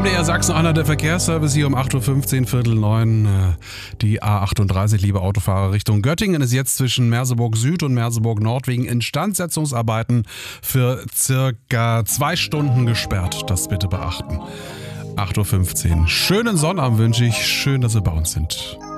MDR Sachsen-Anhalt, der Verkehrsservice hier um 8.15 Uhr, Viertel 9. Die A38, liebe Autofahrer, Richtung Göttingen ist jetzt zwischen Merseburg Süd und Merseburg Nord wegen Instandsetzungsarbeiten für circa 2 Stunden gesperrt. Das bitte beachten. 8.15 Uhr. Schönen Sonnabend wünsche ich. Schön, dass Sie bei uns sind.